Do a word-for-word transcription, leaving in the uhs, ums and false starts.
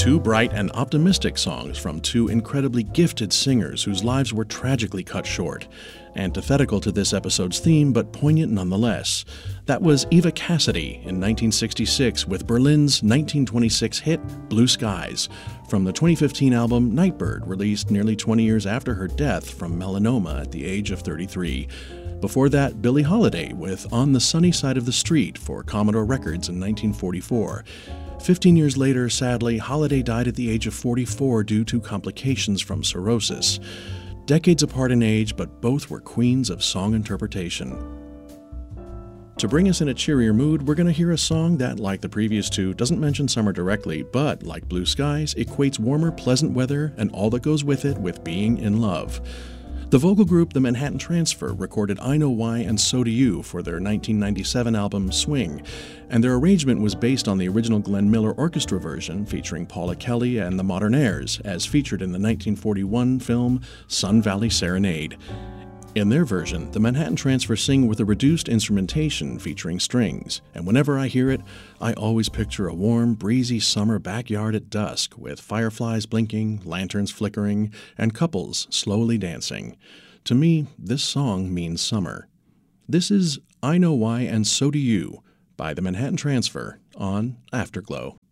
Two bright and optimistic songs from two incredibly gifted singers whose lives were tragically cut short. Antithetical to this episode's theme, but poignant nonetheless. That was Eva Cassidy in nineteen sixty-six with Berlin's nineteen twenty-six hit Blue Skies, from the twenty fifteen album Nightbird, released nearly twenty years after her death from melanoma at the age of thirty-three. Before that, Billie Holiday with On the Sunny Side of the Street for Commodore Records in nineteen forty-four. Fifteen years later, sadly, Holiday died at the age of forty-four due to complications from cirrhosis. Decades apart in age, but both were queens of song interpretation. To bring us in a cheerier mood, we're going to hear a song that, like the previous two, doesn't mention summer directly, but, like Blue Skies, equates warmer, pleasant weather and all that goes with it with being in love. The vocal group The Manhattan Transfer recorded I Know Why and So Do You for their nineteen ninety-seven album Swing, and their arrangement was based on the original Glenn Miller orchestra version featuring Paula Kelly and the Modernaires, as featured in the nineteen forty-one film Sun Valley Serenade. In their version, the Manhattan Transfer sing with a reduced instrumentation featuring strings, and whenever I hear it, I always picture a warm, breezy summer backyard at dusk with fireflies blinking, lanterns flickering, and couples slowly dancing. To me, this song means summer. This is I Know Why and So Do You by the Manhattan Transfer on Afterglow.